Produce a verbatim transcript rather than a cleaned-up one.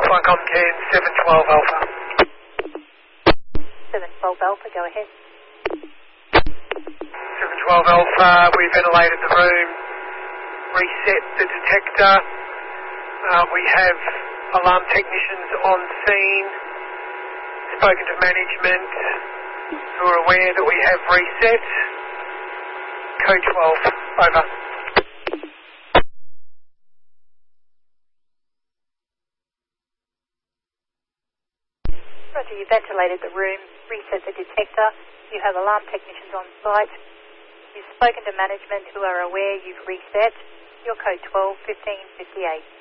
one Comcast, seven twelve Alpha. seven twelve Alpha, go ahead. seven twelve Alpha, we ventilated the room, reset the detector. Uh, we have alarm technicians on scene, spoken to management, who are aware that we have reset. Code twelve, over. Roger, you ventilated the room, reset the detector. You have alarm technicians on site. You've spoken to management who are aware you've reset. Your code twelve, fifteen fifty-eight.